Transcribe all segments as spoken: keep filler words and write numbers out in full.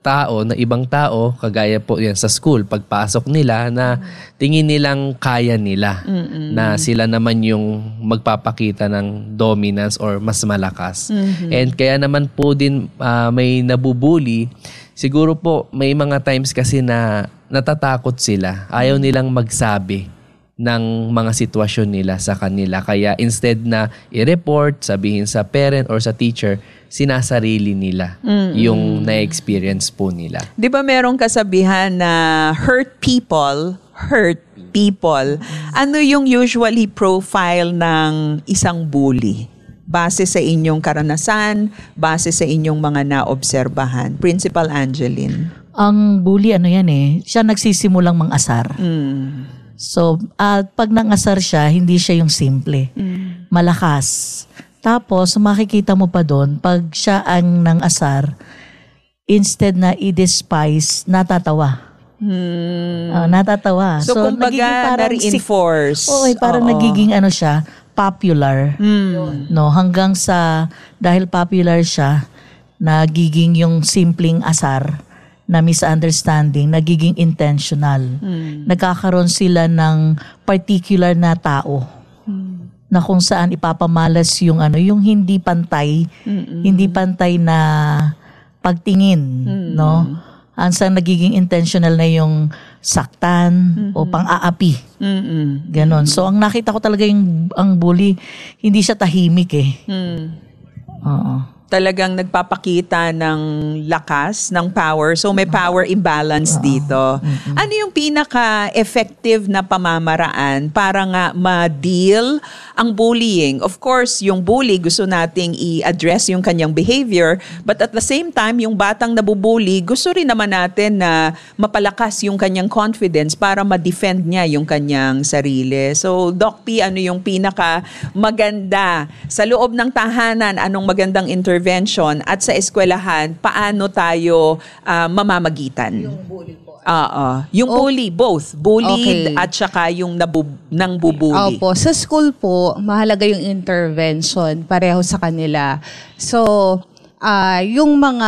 tao, na ibang tao, kagaya po yan sa school, pagpasok nila na tingin nilang kaya nila. Mm-mm. Na sila naman yung magpapakita ng dominance or mas malakas. Mm-hmm. And kaya naman po din uh, may nabubuli. Siguro po may mga times kasi na natatakot sila. Ayaw nilang magsabi ng mga sitwasyon nila sa kanila. Kaya instead na i-report, sabihin sa parent or sa teacher, sinasarili nila mm-hmm. yung na-experience po nila. Di ba merong kasabihan na hurt people, hurt people. Ano yung usually profile ng isang bully? Base sa inyong karanasan, base sa inyong mga naobserbahan. Principal Angeline. Ang bully, ano yan eh, siya nagsisimulang mang-asar. Mm. So, uh, pag nang-asar siya, hindi siya yung simple. Mm. Malakas. Tapos, makikita mo pa doon, pag siya ang nang-asar, instead na i-despise, natatawa. Hmm. Uh, natatawa. So, so kumbaga, na-reinforce. Oo, eh, parang Oo. nagiging ano siya, popular. Hmm. No, hanggang sa, dahil popular siya, nagiging yung simpleng asar, na misunderstanding, nagiging intentional. Hmm. Nagkakaroon sila ng particular na tao hmm. na kung saan ipapamalas yung ano, yung hindi pantay, Mm-mm. hindi pantay na pagtingin, hmm. no? Ansang nagiging intentional na yung saktan mm-hmm. o pang-aapi. Mm-hmm. Ganon. So ang nakita ko talaga yung ang bully, hindi siya tahimik eh. Mm. Oo. Talagang nagpapakita ng lakas, ng power. So may power imbalance dito. Mm-hmm. Ano yung pinaka-effective na pamamaraan para nga ma-deal ang bullying? Of course, yung bully, gusto nating i-address yung kanyang behavior. But at the same time, yung batang nabubully, gusto rin naman natin na mapalakas yung kanyang confidence para ma-defend niya yung kanyang sarili. So, Doc P, ano yung pinaka-maganda sa loob ng tahanan? Anong magandang intervention? At sa eskwelahan, paano tayo uh, mamamagitan? Yung bully po. Oo. Yung oh, bully, both. Bullied okay. at saka yung nabub- nang bubuli. Opo. Sa school po, mahalaga yung intervention. Pareho sa kanila. So, uh, yung mga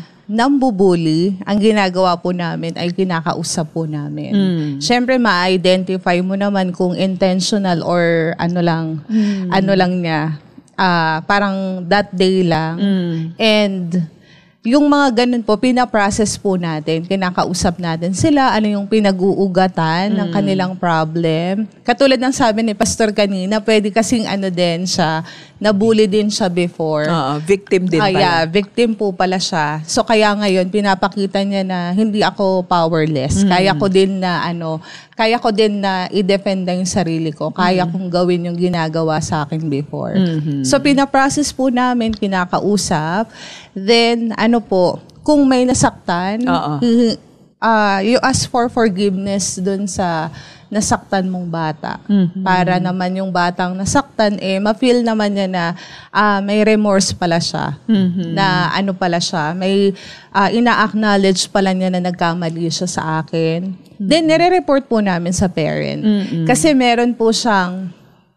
nambubuli, ang ginagawa po namin ay kinakausap po namin. Mm. Siyempre, ma-identify mo naman kung intentional or ano lang, mm. ano lang niya. Uh, parang that day lang. Mm. And yung mga ganun po, pinaprocess po natin. Kinakausap natin sila, ano yung pinag-uugatan mm. ng kanilang problem. Katulad ng sabi ni Pastor kanina, pwede kasing ano din siya, nabully din siya before. Uh, victim din uh, pala. Yeah, victim po pala siya. So kaya ngayon, pinapakita niya na hindi ako powerless. Mm. Kaya ko din na ano, kaya ko din na i-defend yung sarili ko. Kaya mm. kong gawin yung ginagawa sa akin before. Mm-hmm. So pinaprocess po namin, kinakausap. Then ano po, kung may nasaktan, uh-uh. uh, you ask for forgiveness dun sa nasaktan mong bata. Mm-hmm. Para naman yung batang nasaktan, eh, ma-feel naman niya na uh, may remorse pala siya. Mm-hmm. Na ano pala siya, may uh, ina-acknowledge pala niya na nagkamali siya sa akin. Mm-hmm. Then, nire-report po namin sa parent. Mm-hmm. Kasi meron po siyang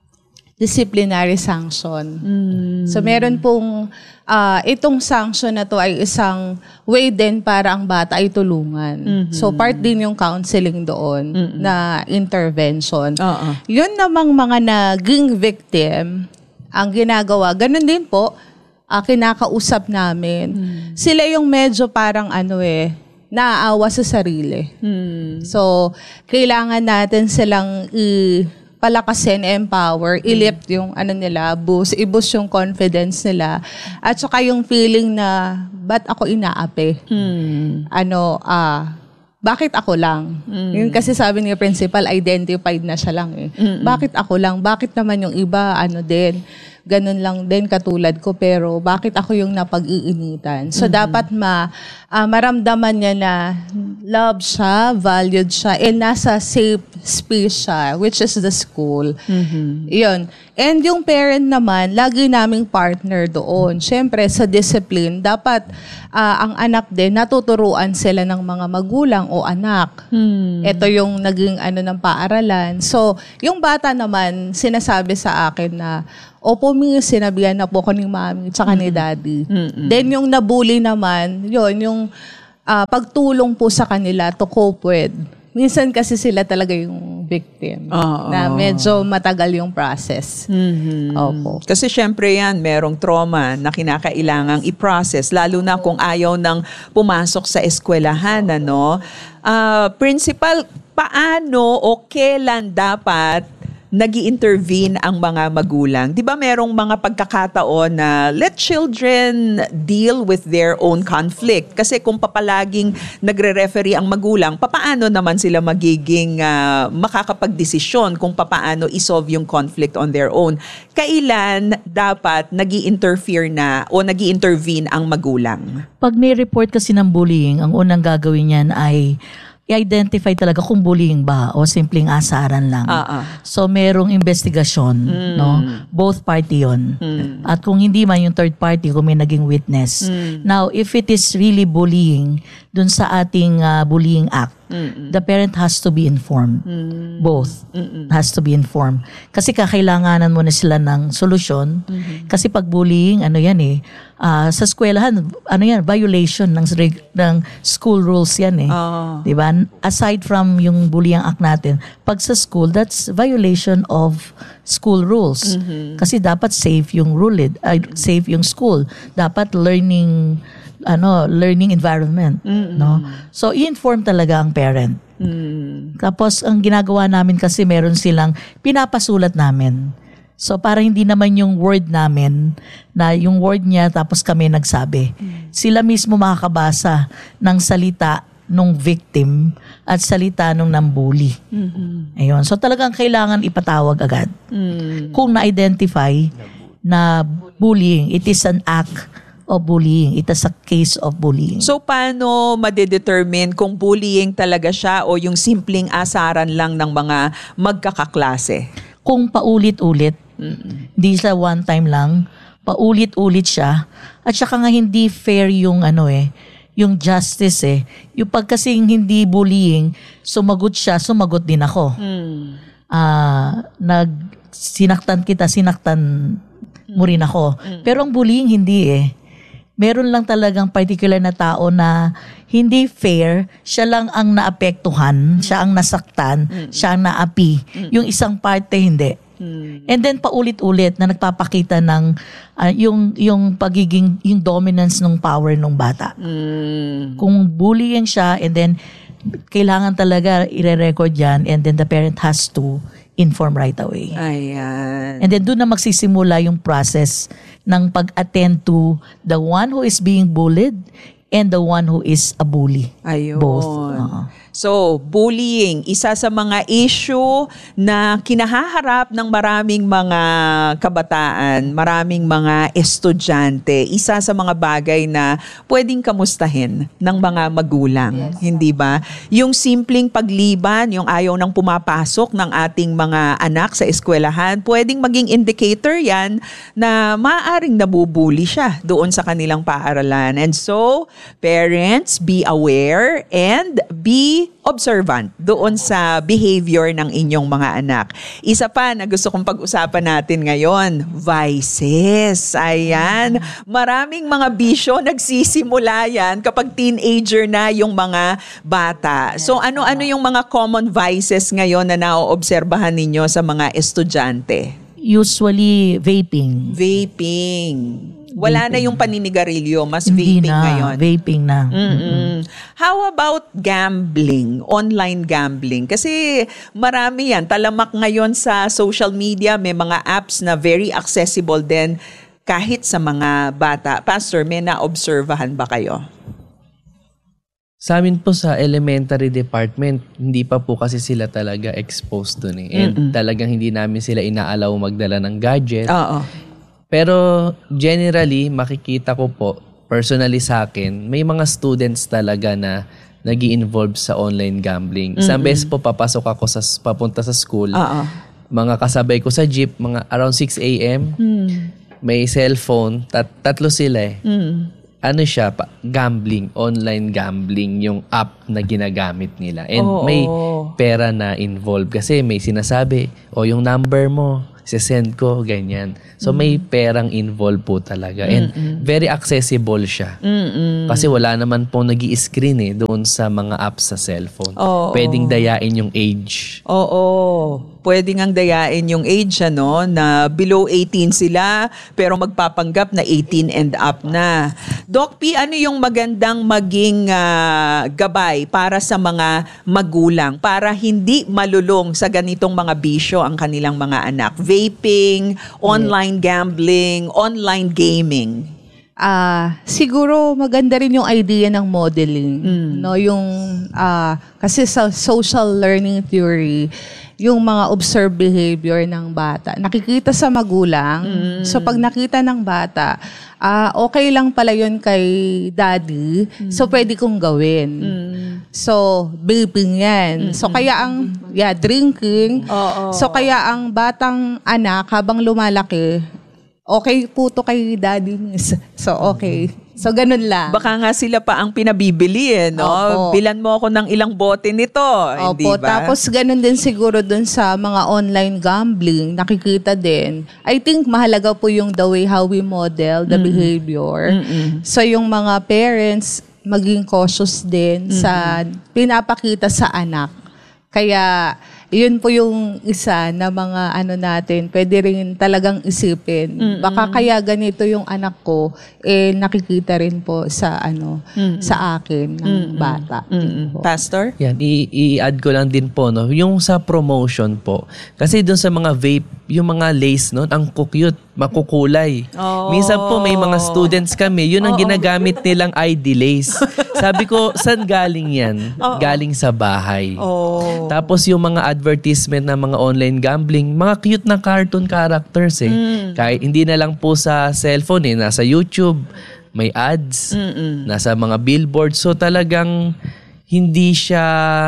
disciplinary sanction. Mm. So meron pong, uh, itong sanction na to ay isang way din para ang bata ay tulungan. Mm-hmm. So part din yung counseling doon mm-hmm. na intervention. Uh-uh. Yun namang mga naging victim, ang ginagawa, ganun din po, uh, kinakausap namin. Mm. Sila yung medyo parang ano eh, naaawa sa sarili. Mm. So kailangan natin silang i- palakasin, empower, i-lift yung ano nila, boost, i-boost yung confidence nila. At saka yung feeling na, ba't ako inaapi? Hmm. Ano, ah, bakit ako lang? Hmm. Yung kasi sabi ni principal, identified na siya lang eh. Hmm. Bakit ako lang? Bakit naman yung iba, ano din? Ganun lang din katulad ko, pero bakit ako yung napag-iinitan? So, mm-hmm. dapat ma, uh, maramdaman niya na love siya, valued siya, and nasa safe space siya, which is the school. Mm-hmm. Yun. And yung parent naman, lagi naming partner doon. Siyempre, sa discipline, dapat uh, ang anak din, natuturuan sila ng mga magulang o anak. Mm. Ito yung naging ano ng paaralan. So, yung bata naman, sinasabi sa akin na, opo, may sinabihan na po ko ni mami tsaka mm-hmm. ni daddy. Mm-hmm. Then yung nabully naman, yun, yung ah, pagtulong po sa kanila to cope with. Minsan kasi sila talaga yung victim. Oo. Na medyo matagal yung process. Mhm. Opo. Kasi syempre yan, merong trauma na kinakailangang i-process, lalo na kung ayaw nang pumasok sa eskwelahan, ano. Ah, principal, paano o kailan dapat nag-i-intervene ang mga magulang? Di ba merong mga pagkakataon na let children deal with their own conflict? Kasi kung papalaging nagre-referee ang magulang, papaano naman sila magiging uh, makakapagdesisyon kung papaano isolve yung conflict on their own? Kailan dapat nag-i-interfere na o nag-i-intervene ang magulang? Pag may report kasi ng bullying, ang unang gagawin niyan ay i-identify talaga kung bullying ba o simpleng asaran lang. Ah, ah. So merong investigasyon, Mm. no? Both party 'yon. Mm. At kung hindi man yung third party kung may naging witness. Mm. Now, if it is really bullying dun sa ating uh, bullying act, Mm-mm. the parent has to be informed. Mm. Both Mm-mm. has to be informed. Kasi kakailanganan mo na sila ng solusyon. Mm-hmm. Kasi pag bullying, ano yan eh, ah, sa eskwelahan, ano yan, violation ng, reg- ng school rules yan eh. Ah. Diba? Aside from yung bullying act natin, pag sa school, that's violation of school rules. Kasi dapat safe yung rule, eh, ay, safe yung school. Dapat learning ano learning environment, no? So i-inform talaga ang parent. Mm. Tapos ang ginagawa namin kasi meron silang pinapasulat namin. So para hindi naman yung word namin na yung word niya tapos kami nagsabi. Sila mismo makakabasa ng salita nung victim at salita nung nambully. Ayun. So talagang kailangan ipatawag agad. Mm. Kung na-identify na bullying, it is an act of bullying. It is a case of bullying. So paano madedetermine kung bullying talaga siya o yung simpleng asaran lang ng mga magkakaklase? Kung paulit-ulit, hindi siya one time lang, paulit-ulit siya, at saka nga hindi fair yung ano eh, yung justice eh. Yung pag kasing hindi bullying, sumagot siya, sumagot din ako. Ah, nag sinaktan kita, sinaktan mo rin ako. Pero ang bullying hindi eh. Meron lang talagang particular na tao na hindi fair, siya lang ang naapektuhan, siya ang nasaktan, siya ang naapi. Yung isang parte hindi. And then paulit-ulit na nagpapakita ng uh, yung yung pagiging yung dominance ng power ng bata. Mm. Kung bullying siya and then kailangan talaga ire-record yan and then the parent has to inform right away. Ayan. And then doon na magsisimula yung process ng pag-attend to the one who is being bullied and the one who is a bully. Ayun. Both. Oo. So, bullying, isa sa mga issue na kinahaharap ng maraming mga kabataan, maraming mga estudyante. Isa sa mga bagay na pwedeng kamustahin ng mga magulang. Hindi ba? Yung simpleng pagliban, yung ayaw nang pumapasok ng ating mga anak sa eskwelahan, pwedeng maging indicator yan na maaaring nabubuli siya doon sa kanilang paaralan. And so, parents, be aware and be observant doon sa behavior ng inyong mga anak. Isa pa na gusto kong pag-usapan natin ngayon, vices. Ayan. Maraming mga bisyo nagsisimula yan kapag teenager na yung mga bata. So ano-ano yung mga common vices ngayon na naoobserbahan ninyo sa mga estudyante? Usually vaping. Vaping. Wala na yung paninigarilyo, mas Hindi vaping na, ngayon. vaping na. Mm-mm. How about gambling, online gambling? Kasi marami yan. Talamak ngayon sa social media, may mga apps na very accessible din kahit sa mga bata. Pastor, may na-observahan ba kayo? Sa amin po sa elementary department, hindi pa po kasi sila talaga exposed dun eh. And talagang hindi namin sila inaalaw magdala ng gadget. Oo. Pero generally, makikita ko po, personally sa akin, may mga students talaga na nag-i-involve sa online gambling. Isang beses po papasok ako sa papunta sa school. Oo. Mga kasabay ko sa jeep, mga around six a.m. May cellphone, tat- tatlo sila eh. Ano siya, pa, gambling, online gambling, yung app na ginagamit nila. And Oo. may pera na involved kasi may sinasabi, o yung number mo, sesend ko, ganyan. So may perang involved po talaga. And very accessible siya. Mm-mm. Kasi wala naman po nag-i-screen eh doon sa mga apps sa cellphone. Oo. Pwedeng dayain yung age. Oo. Pwede ngang dayain yung age, ano, na below eighteen sila, pero magpapanggap na eighteen and up na. Doc P, ano yung magandang maging ah, gabay para sa mga magulang para hindi malulong sa ganitong mga bisyo ang kanilang mga anak? Vaping, online gambling, online gaming. Ah, siguro maganda rin yung idea ng modeling, no, yung ah kasi sa social learning theory, yung mga observed behavior ng bata nakikita sa magulang. So pag nakita ng bata, ah okay lang pala yun kay daddy, so pwede kong gawin. So vaping yan. So kaya ang yeah, drinking. Oo. So kaya ang batang anak habang lumalaki, okay po to kay daddy, miss. So, okay. So, ganun lang. Baka nga sila pa ang pinabibili eh, no? Opo. Bilan mo ako ng ilang bote nito, hindi Opo, ba? tapos ganun din siguro dun sa mga online gambling, nakikita din. I think mahalaga po yung the way how we model the behavior. So, yung mga parents, maging cautious din sa pinapakita sa anak. Kaya, yun po yung isa na mga ano natin, pwede rin talagang isipin. Mm-mm. Baka kaya ganito yung anak ko, eh nakikita rin po sa ano, Mm-mm. sa akin ng Mm-mm. bata. Mm-mm. Pastor? Yan, i- i-add ko lang din po, no, yung sa promotion po. Kasi doon sa mga vape, yung mga lace, no, ang cute, makukulay. Oh. Minsan po may mga students kami, yun ang ginagamit nilang I D lace. Sabi ko, saan galing yan? Galing sa bahay. Oh. Tapos yung mga advertisement ng mga online gambling, mga cute na cartoon characters eh. Kahit hindi na lang po sa cellphone eh, nasa YouTube, may ads, Mm-mm. nasa mga billboard. So talagang hindi siya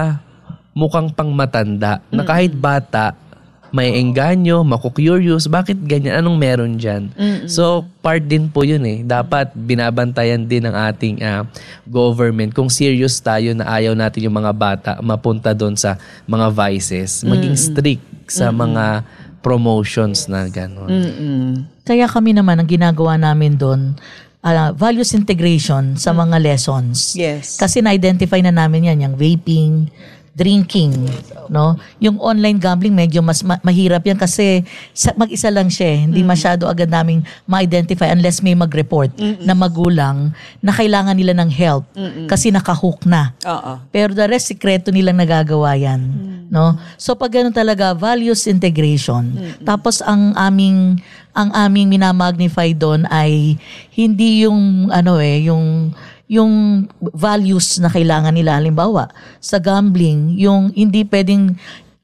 mukhang pangmatanda. Na kahit bata, may engganyo, maku-curious, bakit ganyan? Anong meron dyan? So, part din po yun eh. Dapat binabantayan din ng ating ah, government kung serious tayo na ayaw natin yung mga bata mapunta doon sa mga vices. Maging strict sa mga promotions na gano'n. Mm-mm. Kaya kami naman, ang ginagawa namin doon, ah, values integration sa mga lessons. Yes. Kasi na-identify na namin yan, yung vaping, drinking, no? Yung online gambling medyo mas ma- mahirap yan kasi sa, mag-isa lang siya, eh. Hindi masyado agad naming ma-identify unless may mag-report na magulang na kailangan nila ng help kasi nakahook na. Oo. Pero the rest, sikreto nilang nagagawa yan. No? So pag ganun talaga, values integration. Tapos ang aming ang aming minamagnify doon ay hindi yung ano eh, yung yung values na kailangan nila. Halimbawa, sa gambling, yung hindi pwedeng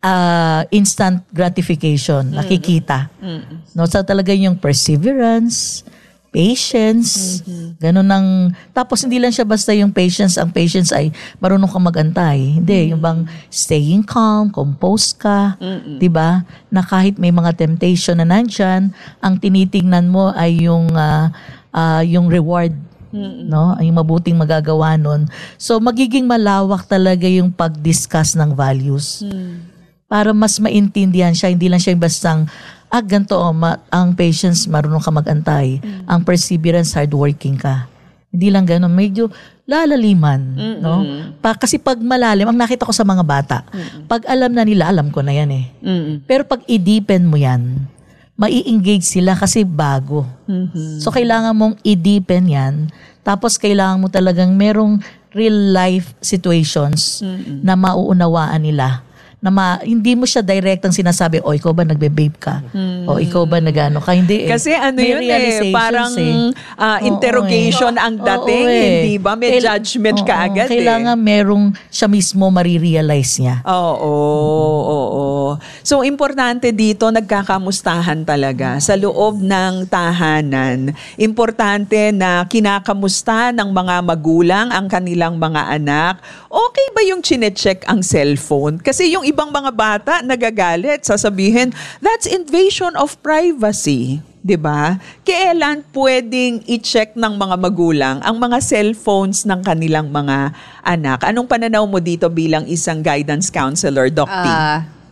uh, instant gratification, nakikita. No? So talaga yung perseverance, patience, ganun ang, tapos hindi lang siya basta yung patience, ang patience ay marunong kang mag-antay. Hindi, yung bang staying calm, composed ka, di ba? Na kahit may mga temptation na nandyan, ang tinitingnan mo ay yung, uh, uh, yung reward, no? Ang mabuting magagawa nun. So, magiging malawak talaga yung pag-discuss ng values. Para mas maintindihan siya, hindi lang siya yung bastang, ah, ganito, oh, ma- ang patience, marunong ka mag-antay. Ang perseverance, hardworking ka. Hindi lang ganun, medyo lalaliman. No? Pa, kasi pag malalim, ang nakita ko sa mga bata, pag alam na nila, alam ko na yan eh. Pero pag i-deepen mo yan, mai-engage sila kasi bago. So, kailangan mong i-deepen yan. Tapos, kailangan mo talagang merong real life situations na mauunawaan nila. Na ma, hindi mo siya direct ang sinasabi, o ikaw ba nagbe-vape ka? O ikaw ba nagano ka? Hindi eh. Kasi ano May yun eh, realizations parang eh. ah, Oo, interrogation eh. ang Oo, dating, eh. hindi ba? May Kail- judgment oo, ka agad Kailangan eh. merong siya mismo marirealize niya. Oo, oo, oo. So, importante dito, nagkakamustahan talaga. Sa loob ng tahanan, importante na kinakamusta ng mga magulang ang kanilang mga anak. Okay ba yung chine-check ang cellphone? Kasi yung ibang mga bata nagagalit, sasabihin, that's invasion of privacy. 'Di ba? Kailan pwedeng i-check ng mga magulang ang mga cellphones ng kanilang mga anak? Anong pananaw mo dito bilang isang guidance counselor, Doc P? Ah,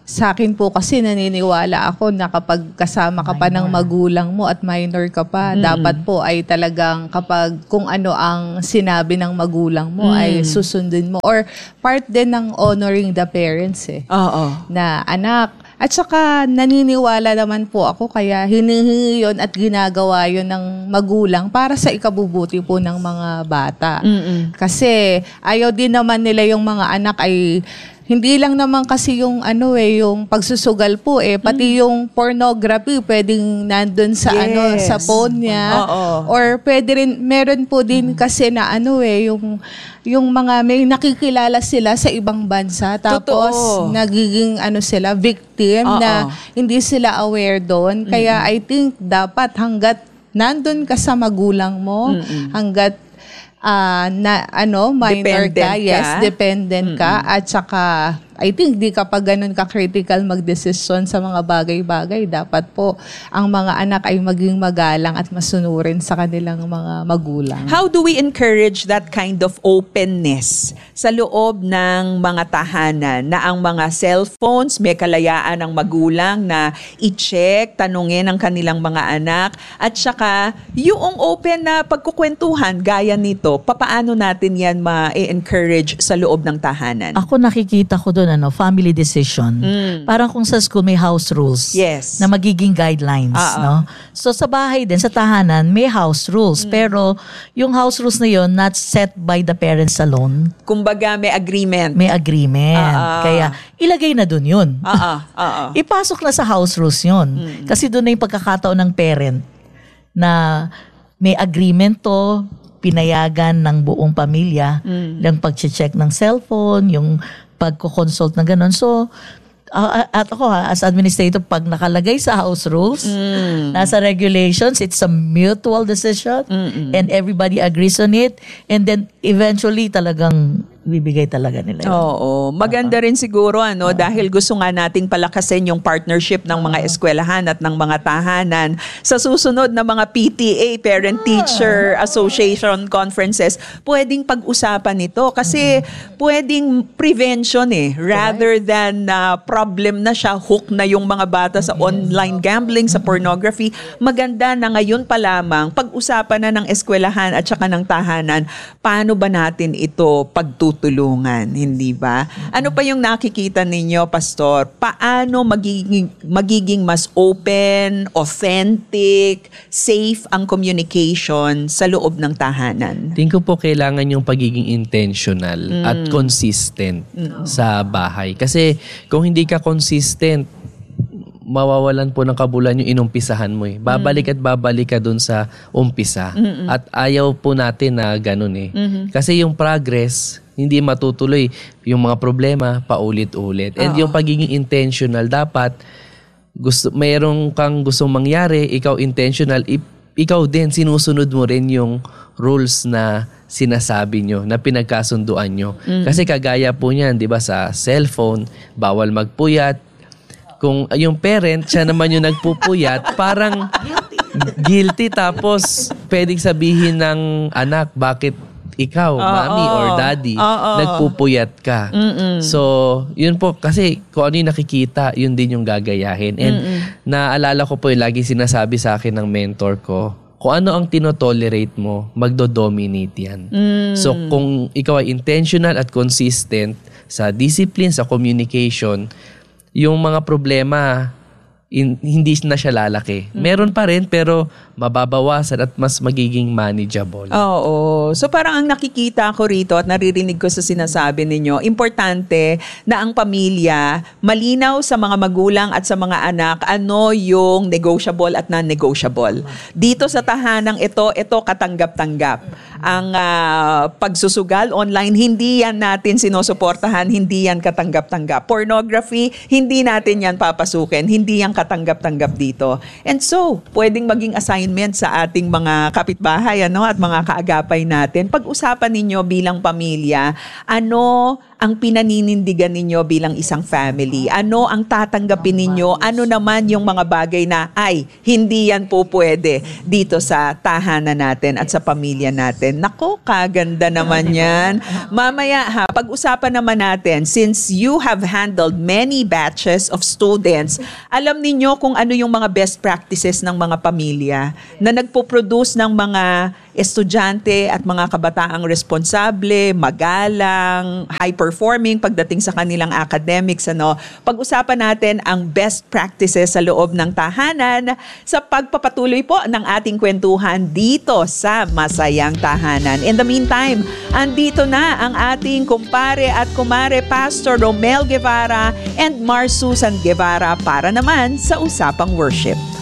sa akin po kasi naniniwala ako na kapag kasama ka pa ng magulang mo at minor ka pa, mm. dapat po ay talagang kapag kung ano ang sinabi ng magulang mo mm. ay susundin mo. Or part din ng honoring the parents eh. Oo. Na anak, at saka naniniwala naman po ako kaya hinihingi yun at ginagawa yun ng magulang para sa ikabubuti po ng mga bata. Mm-mm. Kasi ayaw din naman nila yung mga anak ay hindi lang naman kasi yung ano eh, yung pagsusugal po eh, pati mm. yung pornography pwedeng nandun sa yes. ano, sa phone niya. Oo. Or pwede rin, meron po din kasi na ano eh, yung yung mga may nakikilala sila sa ibang bansa tapos Totoo. nagiging ano sila victim Oo. na hindi sila aware doon. Kaya mm. I think dapat hanggat nandun ka sa magulang mo, mm-mm. hanggat Uh, na ano minor dependent ka, yes, ka. dependent ka mm-hmm. at saka I think di ka pa ganun ka-critical magdesisyon sa mga bagay-bagay. Dapat po ang mga anak ay maging magalang at masunurin sa kanilang mga magulang. How do we encourage that kind of openness sa loob ng mga tahanan na ang mga cellphones, may kalayaan ng magulang na i-check, tanungin ang kanilang mga anak at saka yung open na pagkukwentuhan gaya nito, papaano natin yan ma-encourage sa loob ng tahanan? Ako nakikita ko doon ano, family decision. Mm. Parang kung sa school may house rules yes. na magiging guidelines, Uh-oh. no? So sa bahay din, sa tahanan, may house rules. Mm. Pero yung house rules na yun, not set by the parents alone. Kumbaga may agreement. May agreement. Uh-oh. Kaya ilagay na dun yun. Uh-oh. Uh-oh. Ipasok na sa house rules yun. Mm. Kasi doon na yung pagkakataon ng parent na may agreement to, pinayagan ng buong pamilya, mm. yung pag-check ng cellphone, yung pagko-consult na gano'n. So, uh, at ako ha, as administrator, pag nakalagay sa house rules, mm. nasa regulations, it's a mutual decision Mm-mm. and everybody agrees on it. And then, eventually, talagang bibigay talaga nila yun. Oo. Maganda rin siguro ano uh-huh. dahil gusto nga nating palakasin yung partnership ng mga eskwelahan at ng mga tahanan sa susunod na mga P T A, Parent Teacher Association conferences, pwedeng pag-usapan ito kasi uh-huh. pwedeng prevention eh rather than uh, problem na siya, hook na yung mga bata sa online gambling, sa pornography. Maganda na ngayon pa lamang pag-usapan na ng eskwelahan at saka ng tahanan, paano ba natin ito pagtutulungan? tulungan, hindi ba? Ano pa yung nakikita ninyo, Pastor? Paano magiging, magiging mas open, authentic, safe ang communication sa loob ng tahanan? Tingin ko po kailangan yung pagiging intentional mm. at consistent mm. sa bahay. Kasi kung hindi ka consistent, mawawalan po ng kabulan yung inumpisahan mo eh. Babalik at babalik ka dun sa umpisa. Mm-mm. At ayaw po natin na ganun eh. Mm-hmm. Kasi yung progress, hindi matutuloy. Yung mga problema, paulit-ulit. And Uh-oh. yung pagiging intentional, dapat gusto, mayroong kang gustong mangyari, ikaw intentional, ikaw din, sinusunod mo rin yung rules na sinasabi nyo, na pinagkasunduan nyo. Mm-hmm. Kasi kagaya po niyan, di ba, sa cellphone, bawal magpuyat. Kung yung parent, siya naman yung nagpupuyat, parang guilty. Tapos, pwedeng sabihin ng anak, bakit ikaw, oh, mami oh, or daddy, oh, oh. nagpupuyat ka. Mm-mm. So, yun po, kasi kung ano yung nakikita, yun din yung gagayahin. And Mm-mm. naalala ko po yung lagi sinasabi sa akin ng mentor ko, kung ano ang tinotolerate mo, magdo-dominate yan. Mm. So, kung ikaw ay intentional at consistent sa discipline, sa communication, yung mga problema, in, hindi na siya lalaki. Mm. Meron pa rin, pero mababawasan at mas magiging manageable. Oo. So parang ang nakikita ko rito at naririnig ko sa sinasabi ninyo, importante na ang pamilya malinaw sa mga magulang at sa mga anak ano yung negotiable at non-negotiable. Dito sa tahanang ito, ito katanggap-tanggap. Ang uh, pagsusugal online, hindi yan natin sinusuportahan, hindi yan katanggap-tanggap. Pornography, hindi natin yan papasukin, hindi yan katanggap-tanggap dito. And so, pwedeng maging assignment sa ating mga kapitbahay ano, at mga kaagapay natin. Pag-usapan ninyo bilang pamilya, ano ang pinaninindigan ninyo bilang isang family? Ano ang tatanggapin ninyo? Ano naman yung mga bagay na, ay, hindi yan po pwede dito sa tahanan natin at sa pamilya natin? Nako, kaganda naman yan. Mamaya ha, pag-usapan naman natin, since you have handled many batches of students, alam ninyo kung ano yung mga best practices ng mga pamilya na nagpo-produce ng mga estudyante at mga kabataang responsable, magalang, high-performing pagdating sa kanilang academics. Ano? Pag-usapan natin ang best practices sa loob ng tahanan sa pagpapatuloy po ng ating kwentuhan dito sa Masayang Tahanan. In the meantime, andito na ang ating kumpare at kumare Pastor Romel Guevara and Mar Susan Guevara para naman sa Usapang Worship.